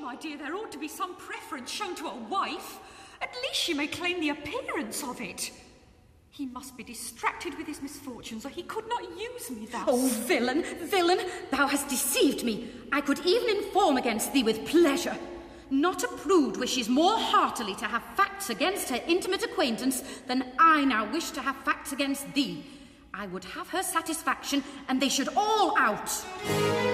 my dear, there ought to be some preference shown to a wife. At least she may claim the appearance of it. He must be distracted with his misfortunes, or he could not use me thus. Oh, villain, villain, thou hast deceived me. I could even inform against thee with pleasure. Not a prude wishes more heartily to have facts against her intimate acquaintance than I now wish to have facts against thee. I would have her satisfaction, and they should all out.